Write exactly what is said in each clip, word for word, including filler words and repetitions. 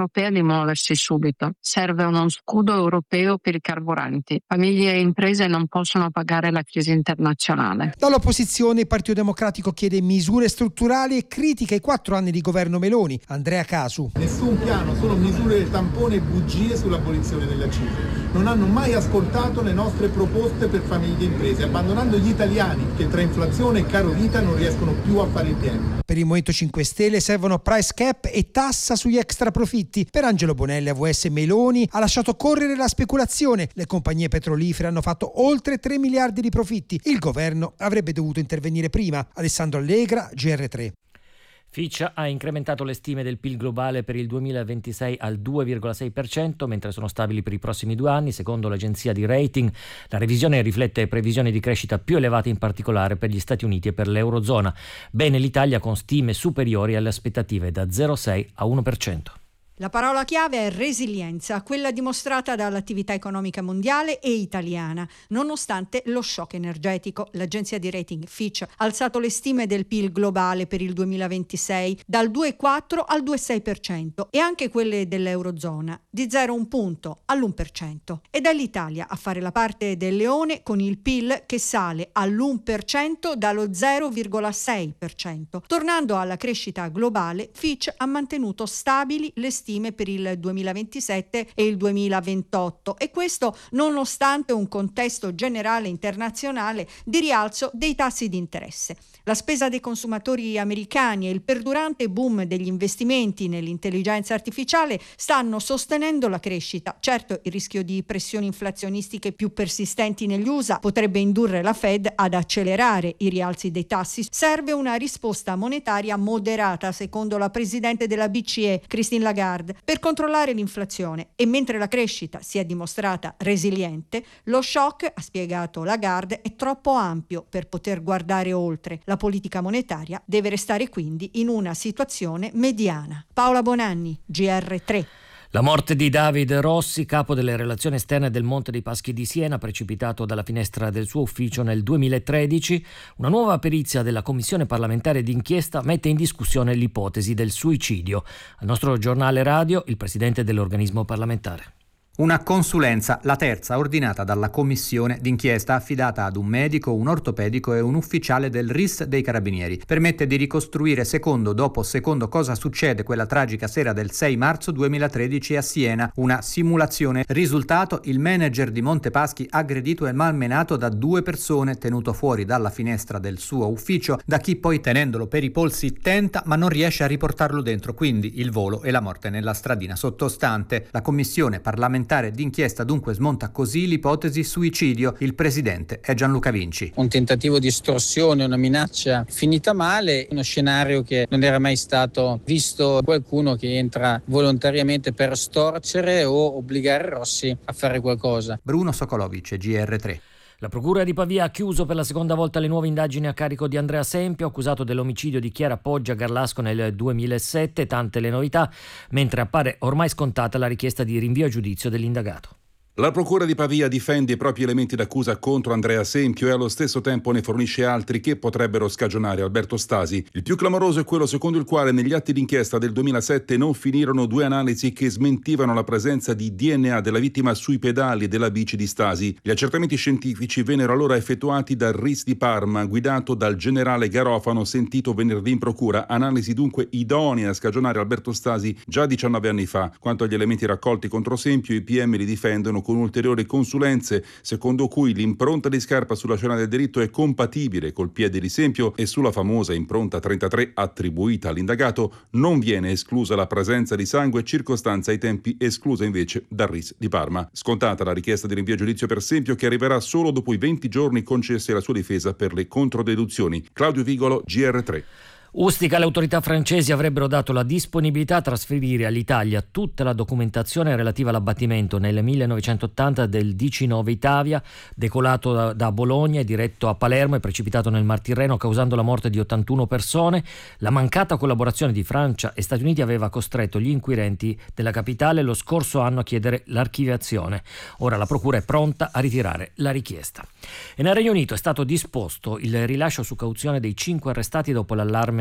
Europea di muoversi subito. Serve uno scudo europeo per i carburanti. Famiglie e imprese non possono pagare la crisi internazionale. Dall'opposizione il Partito Democratico chiede misure strutturali e critica i quattro anni di governo Meloni. Andrea Casu. Nessun piano, solo misure tampone e bugie sull'abolizione delle accise. Non hanno mai ascoltato le nostre proposte per famiglie e imprese, abbandonando gli italiani che tra inflazione e caro vita non riescono più a fare il pieno. Per il Movimento cinque Stelle servono price cap e tassa sugli extra profitti. Per Angelo Bonelli, A V S Meloni ha lasciato correre la speculazione. Le compagnie petrolifere hanno fatto oltre tre miliardi di profitti. Il governo avrebbe dovuto intervenire prima. Alessandro Allegra, G R tre. Fitch ha incrementato le stime del P I L globale per il duemilaventisei al due virgola sei per cento, mentre sono stabili per i prossimi due anni. Secondo l'agenzia di rating, la revisione riflette previsioni di crescita più elevate, in particolare per gli Stati Uniti e per l'Eurozona. Bene l'Italia, con stime superiori alle aspettative, da zero virgola sei a uno per cento. La parola chiave è resilienza, quella dimostrata dall'attività economica mondiale e italiana, nonostante lo shock energetico. L'agenzia di rating Fitch ha alzato le stime del P I L globale per il duemilaventisei dal due virgola quattro al due virgola sei per cento e anche quelle dell'Eurozona di zero virgola uno punto all'uno per cento. Ed è l'Italia a fare la parte del leone, con il P I L che sale all'uno per cento dallo zero virgola sei per cento. Tornando alla crescita globale, Fitch ha mantenuto stabili le stime per il duemilaventisette e il duemilaventotto, e questo nonostante un contesto generale internazionale di rialzo dei tassi di interesse. La spesa dei consumatori americani e il perdurante boom degli investimenti nell'intelligenza artificiale stanno sostenendo la crescita. Certo, il rischio di pressioni inflazionistiche più persistenti negli U S A potrebbe indurre la Fed ad accelerare i rialzi dei tassi. Serve una risposta monetaria moderata, secondo la presidente della B C E, Christine Lagarde, per controllare l'inflazione. E mentre la crescita si è dimostrata resiliente, lo shock, ha spiegato Lagarde, è troppo ampio per poter guardare oltre. La politica monetaria deve restare quindi in una situazione mediana. Paola Bonanni, G R tre. La morte di David Rossi, capo delle relazioni esterne del Monte dei Paschi di Siena, precipitato dalla finestra del suo ufficio nel duemilatredici. Una nuova perizia della Commissione parlamentare d'inchiesta mette in discussione l'ipotesi del suicidio. Al nostro giornale radio, il presidente dell'organismo parlamentare. Una consulenza, la terza ordinata dalla commissione d'inchiesta, affidata ad un medico, un ortopedico e un ufficiale del R I S dei Carabinieri. Permette di ricostruire secondo dopo secondo cosa succede quella tragica sera del sei marzo duemilatredici a Siena. Una simulazione. Risultato: il manager di Montepaschi aggredito e malmenato da due persone, tenuto fuori dalla finestra del suo ufficio da chi poi, tenendolo per i polsi, tenta ma non riesce a riportarlo dentro, quindi il volo e la morte nella stradina sottostante. La commissione parlamentare d'inchiesta dunque smonta così l'ipotesi suicidio. Il presidente è Gianluca Vinci. Un tentativo di estorsione, una minaccia finita male, uno scenario che non era mai stato visto, qualcuno che entra volontariamente per storcere o obbligare Rossi a fare qualcosa. Bruno Sokolovic, G R tre. La Procura di Pavia ha chiuso per la seconda volta le nuove indagini a carico di Andrea Sempio, accusato dell'omicidio di Chiara Poggia Garlasco nel duemilasette. Tante le novità, mentre appare ormai scontata la richiesta di rinvio a giudizio dell'indagato. La Procura di Pavia difende i propri elementi d'accusa contro Andrea Sempio e allo stesso tempo ne fornisce altri che potrebbero scagionare Alberto Stasi. Il più clamoroso è quello secondo il quale negli atti d'inchiesta del duemilasette non finirono due analisi che smentivano la presenza di D N A della vittima sui pedali della bici di Stasi. Gli accertamenti scientifici vennero allora effettuati dal R I S di Parma, guidato dal generale Garofano, sentito venerdì in procura. Analisi dunque idonee a scagionare Alberto Stasi già diciannove anni fa. Quanto agli elementi raccolti contro Sempio, i P M li difendono con ulteriori consulenze, secondo cui l'impronta di scarpa sulla scena del delitto è compatibile col piede di Sempio e sulla famosa impronta trentatré attribuita all'indagato non viene esclusa la presenza di sangue, circostanza ai tempi esclusa invece dal R I S di Parma. Scontata la richiesta di rinvio a giudizio per Sempio, che arriverà solo dopo i venti giorni concessi alla sua difesa per le controdeduzioni. Claudio Vigolo, G R tre. Ustica, le autorità francesi avrebbero dato la disponibilità a trasferire all'Italia tutta la documentazione relativa all'abbattimento nel millenovecentottanta del D C nove Itavia, decolato da, da Bologna e diretto a Palermo e precipitato nel Mar Tirreno, causando la morte di ottantuno persone. La mancata collaborazione di Francia e Stati Uniti aveva costretto gli inquirenti della capitale lo scorso anno a chiedere l'archiviazione. Ora la procura è pronta a ritirare la richiesta. E nel Regno Unito è stato disposto il rilascio su cauzione dei cinque arrestati dopo l'allarme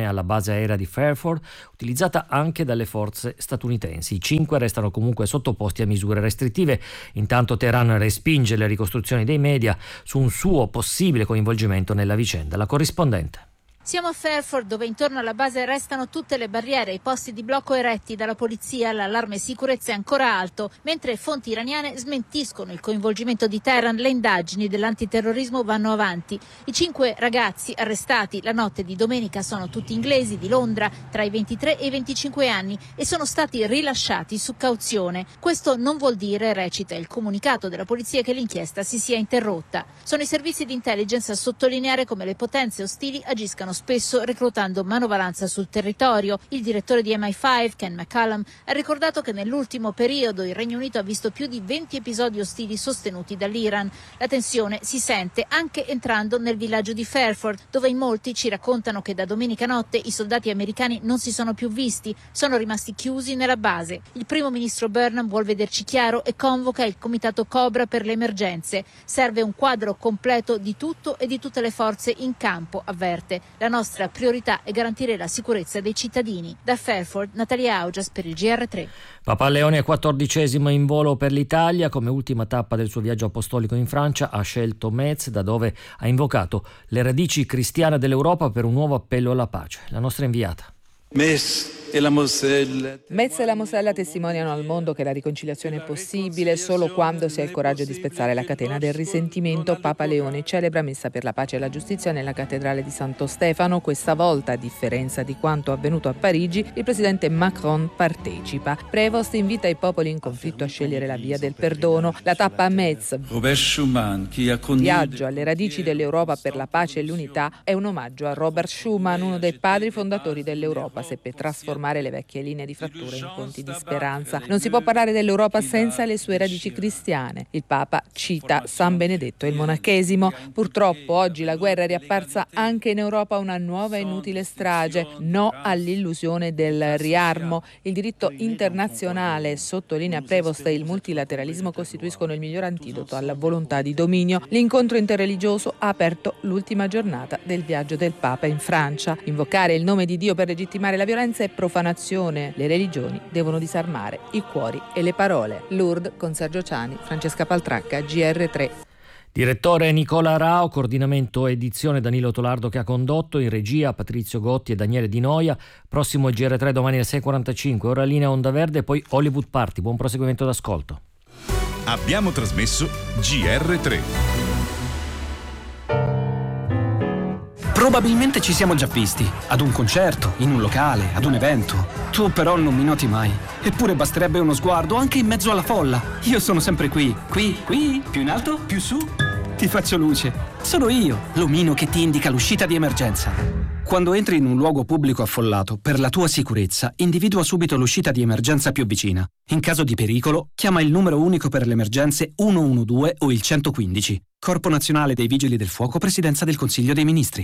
armi alla base aerea di Fairford, utilizzata anche dalle forze statunitensi. I cinque restano comunque sottoposti a misure restrittive. Intanto Teheran respinge le ricostruzioni dei media su un suo possibile coinvolgimento nella vicenda. La corrispondente. Siamo a Fairford, dove intorno alla base restano tutte le barriere e i posti di blocco eretti dalla polizia. L'allarme sicurezza è ancora alto, mentre fonti iraniane smentiscono il coinvolgimento di Teheran. Le indagini dell'antiterrorismo vanno avanti. I cinque ragazzi arrestati la notte di domenica sono tutti inglesi di Londra, tra i ventitré e i venticinque anni, e sono stati rilasciati su cauzione. Questo non vuol dire, recita il comunicato della polizia, che l'inchiesta si sia interrotta. Sono i servizi di intelligence a sottolineare come le potenze ostili agiscano spesso reclutando manovalanza sul territorio. Il direttore di M I cinque, Ken McCallum, ha ricordato che nell'ultimo periodo il Regno Unito ha visto più di venti episodi ostili sostenuti dall'Iran. La tensione si sente anche entrando nel villaggio di Fairford, dove in molti ci raccontano che da domenica notte i soldati americani non si sono più visti, sono rimasti chiusi nella base. Il primo ministro Burnham vuol vederci chiaro e convoca il comitato Cobra per le emergenze. Serve un quadro completo di tutto e di tutte le forze in campo, avverte. La nostra priorità è garantire la sicurezza dei cittadini. Da Fairford, Natalia Augias per il G R tre. Papa Leone è quattordicesimo in volo per l'Italia. Come ultima tappa del suo viaggio apostolico in Francia ha scelto Metz, da dove ha invocato le radici cristiane dell'Europa per un nuovo appello alla pace. La nostra inviata. Metz e la Mosella. Metz e la Mosella testimoniano al mondo che la riconciliazione è possibile solo quando si ha il coraggio di spezzare la catena del risentimento. Papa Leone celebra messa per la pace e la giustizia nella cattedrale di Santo Stefano. Questa volta, a differenza di quanto avvenuto a Parigi, il presidente Macron partecipa. Prevost invita i popoli in conflitto a scegliere la via del perdono. La tappa a Metz, viaggio alle radici dell'Europa per la pace e l'unità, è un omaggio a Robert Schuman, uno dei padri fondatori dell'Europa. Seppe trasformare le vecchie linee di frattura in ponti di speranza. Non si può parlare dell'Europa senza le sue radici cristiane. Il Papa cita San Benedetto e il monachesimo. Purtroppo oggi la guerra è riapparsa anche in Europa, una nuova e inutile strage. No all'illusione del riarmo. Il diritto internazionale, sottolinea Prevost, e il multilateralismo costituiscono il miglior antidoto alla volontà di dominio. L'incontro interreligioso ha aperto l'ultima giornata del viaggio del Papa in Francia. Invocare il nome di Dio per legittimare la violenza è profanazione. Le religioni devono disarmare i cuori e le parole. Lourdes con Sergio Ciani, Francesca Paltracca, G R tre. Direttore Nicola Rao, coordinamento edizione Danilo Tolardo che ha condotto, in regia Patrizio Gotti e Daniele Di Noia. Prossimo G R tre domani alle sei e quarantacinque, ora linea Onda Verde e poi Hollywood Party. Buon proseguimento d'ascolto. Abbiamo trasmesso G R tre. Probabilmente ci siamo già visti, ad un concerto, in un locale, ad un evento. Tu però non mi noti mai. Eppure basterebbe uno sguardo anche in mezzo alla folla. Io sono sempre qui, qui, qui, più in alto, più su. Ti faccio luce. Sono io, l'omino che ti indica l'uscita di emergenza. Quando entri in un luogo pubblico affollato, per la tua sicurezza, individua subito l'uscita di emergenza più vicina. In caso di pericolo, chiama il numero unico per le emergenze uno uno due o il centoquindici. Corpo Nazionale dei Vigili del Fuoco, Presidenza del Consiglio dei Ministri.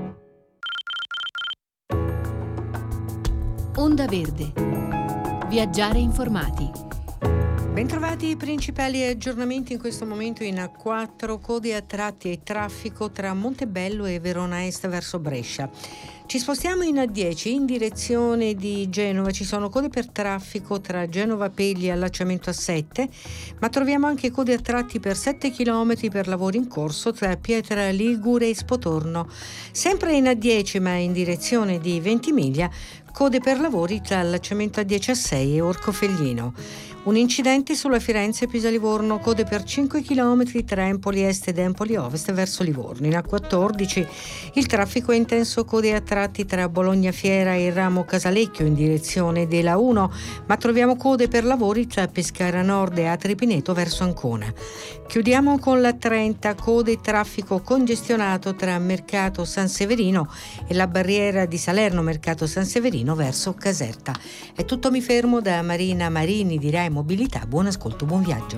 Onda Verde. Viaggiare informati. Bentrovati i principali aggiornamenti in questo momento in A quattro, code a tratti e traffico tra Montebello e Verona Est verso Brescia. Ci spostiamo in A dieci in direzione di Genova, ci sono code per traffico tra Genova Pegli e allacciamento A sette, ma troviamo anche code a tratti per sette chilometri per lavori in corso tra Pietra Ligure e Spotorno. Sempre in A dieci ma in direzione di Ventimiglia, code per lavori tra allacciamento A dieci A sei e Orcofelglino. Un incidente sulla Firenze-Pisa Livorno, code per cinque chilometri tra Empoli Est ed Empoli Ovest verso Livorno. In A quattordici il traffico è intenso, code a tratti tra Bologna Fiera e Ramo Casalecchio in direzione della uno, ma troviamo code per lavori tra Pescara Nord e Atri Pineto verso Ancona. Chiudiamo con la trenta, code e traffico congestionato tra Mercato San Severino e la barriera di Salerno Mercato San Severino verso Caserta. È tutto, mi fermo. Da Marina Marini di Rai Mobilità, buon ascolto, buon viaggio.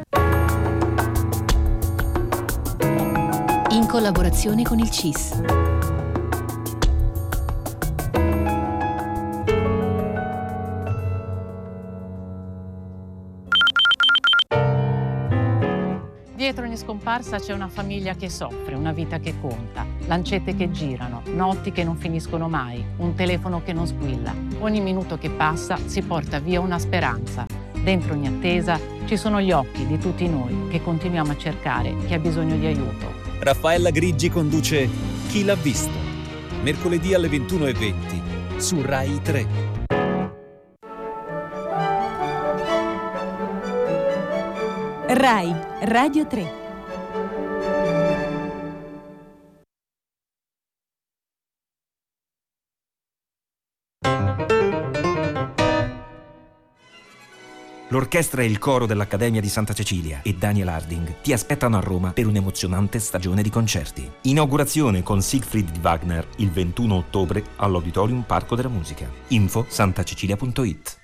In collaborazione con il C I S. Dietro ogni scomparsa c'è una famiglia che soffre, una vita che conta, lancette che girano, notti che non finiscono mai, un telefono che non squilla. Ogni minuto che passa si porta via una speranza. Dentro ogni attesa ci sono gli occhi di tutti noi che continuiamo a cercare chi ha bisogno di aiuto. Raffaella Griggi conduce Chi l'ha visto? Mercoledì alle ventuno e venti su Rai tre. Rai Radio tre. L'orchestra e il coro dell'Accademia di Santa Cecilia e Daniel Harding ti aspettano a Roma per un'emozionante stagione di concerti. Inaugurazione con Siegfried di Wagner il ventuno ottobre all'Auditorium Parco della Musica. Info santacecilia punto it.